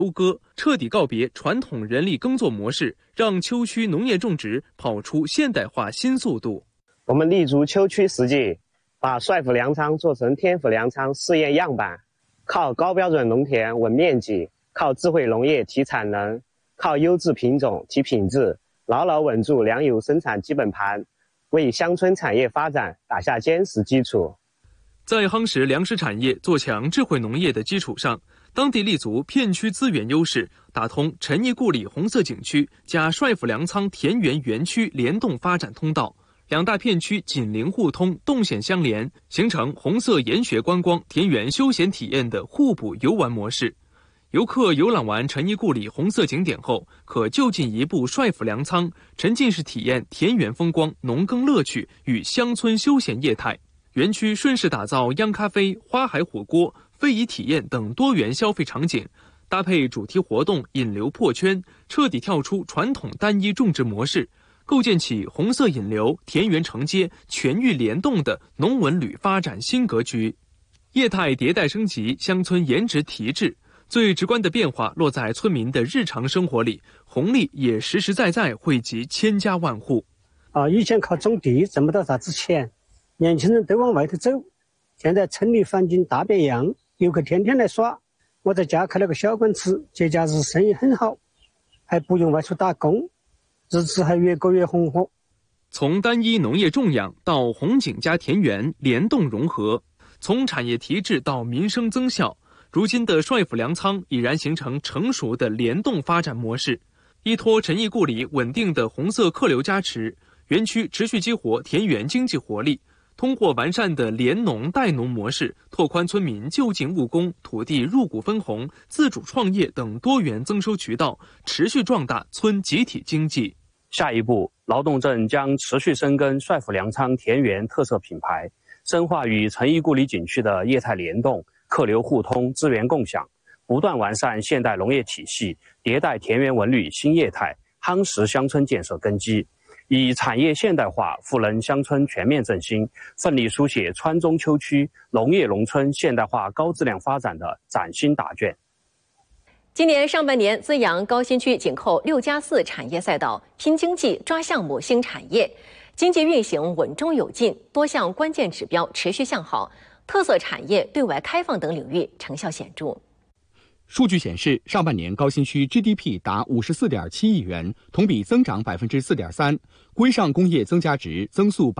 收割，彻底告别传统人力耕作模式，让丘区农业种植跑出现代化新速度。 我们立足丘区实际，把帅府粮仓做成天府粮仓试验样板，靠高标准农田稳面积，靠智慧农业提产能，靠优质品种提品质，牢牢稳住粮油生产基本盘，为乡村产业发展打下坚实基础。 在夯实粮食产业、做强智慧农业的基础上，当地立足片区资源优势，打通陈毅故里红色景区加帅府粮仓田园园区联动发展通道，两大片区紧邻互通，动线相连，形成红色研学观光、田园休闲体验的互补游玩模式。游客游览完陈毅故里红色景点后，可就近移步帅府粮仓，沉浸式体验田园风光、农耕乐趣与乡村休闲业态。园区顺势打造央咖啡、花海火锅、非遗体验等多元消费场景，搭配主题活动引流破圈，彻底跳出传统单一种植模式，构建起红色引流、田园承接、全域联动的农文旅发展新格局。业态迭代升级，乡村颜值提质，最直观的变化落在村民的日常生活里，红利也实实在在惠及千家万户。 以前靠种地挣不到啥子钱，年轻人都往外头走，现在村里环境大变样，游客天天来耍。我在家开了个小馆子，节假日生意很好，还不用外出打工，日子还越过越红火。 从单一农业种养到红景加田园联动融合，从产业提质到民生增效，如今的帅府粮仓已然形成成熟的联动发展模式。依托陈毅故里稳定的红色客流加持，园区持续激活田园经济活力，通过完善的联农代农模式，拓宽村民就近务工、土地入股分红、自主创业等多元增收渠道，持续壮大村集体经济。 下一步，劳动镇将持续深耕帅府粮仓田园特色品牌，深化与陈毅故里景区的业态联动、客流互通、资源共享，不断完善现代农业体系，迭代田园文旅新业态，夯实乡村建设根基。以产业现代化赋能乡村全面振兴，奋力书写川中丘区农业农村现代化高质量发展的崭新答卷。 今年上半年，资阳高新区紧扣6+4产业赛道，拼经济、抓项目、兴产业，经济运行稳中有进，多项关键指标持续向好，特色产业对外开放等领域成效显著。 数据显示，上半年高新区 GDP 达54.7亿元，同比增长4.3%，规上工业增加值增速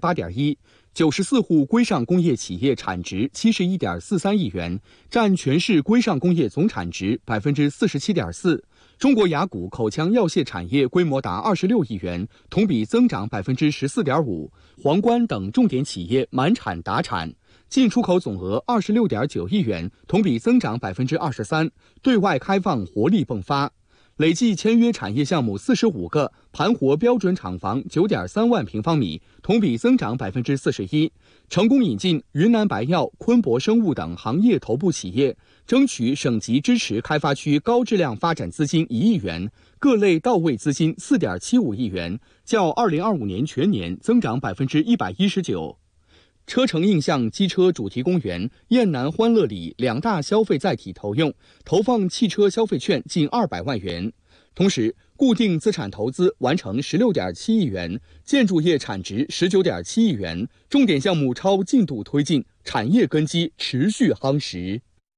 8.1%，94户规上工业企业产值71.43亿元，占全市规上工业总产值47.4%。中国牙骨口腔药械产业规模达26亿元，同比增长14.5%，皇冠等重点企业满产达产。进出口总额26.9亿元，同比增长23%，对外开放活力迸发。累计签约产业项目45个，盘活标准厂房9.3万平方米，同比增长41%。成功引进云南白药、昆博生物等行业头部企业，争取省级支持开发区高质量发展资金1亿元，各类到位资金4.75亿元，较2025年全年增长119%。车城印象机车主题公园、雁南欢乐里两大消费载体投用，投放汽车消费券近200万元。同时，固定资产投资完成16.7亿元，建筑业产值19.7亿元，重点项目超进度推进，产业根基持续夯实。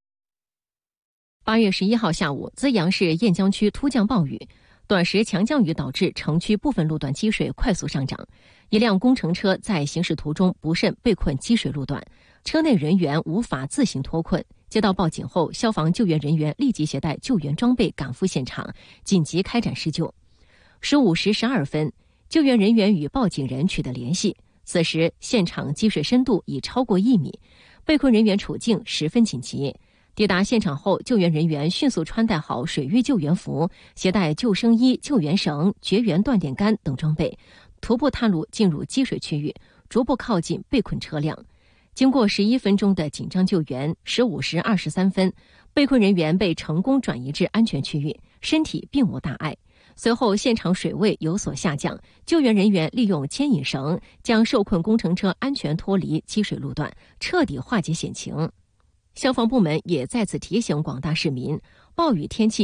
8月11号下午，资阳市雁江区突降暴雨，短时强降雨导致城区部分路段积水快速上涨，一辆工程车在行驶途中不慎被困积水路段，车内人员无法自行脱困。接到报警后，消防救援人员立即携带救援装备赶赴现场，紧急开展施救。15时12分，救援人员与报警人取得联系，此时现场积水深度已超过1米，被困人员处境十分紧急。抵达现场后，救援人员迅速穿戴好水域救援服，携带救生衣、救援绳、绝缘断电杆等装备，徒步探路进入积水区域，逐步靠近被困车辆。经过11分钟的紧张救援，15时23分，被困人员被成功转移至安全区域，身体并无大碍。随后现场水位有所下降，救援人员利用牵引绳将受困工程车安全脱离积水路段，彻底化解险情。消防部门也再次提醒广大市民，暴雨天气